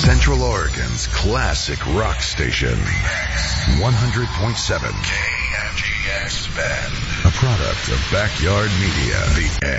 Central Oregon's classic rock station. 100.7 KMGX Bend. A product of Backyard Media. The